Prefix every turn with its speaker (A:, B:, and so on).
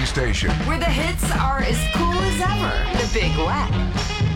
A: station.
B: Where the hits are as cool as ever. The Big Wet.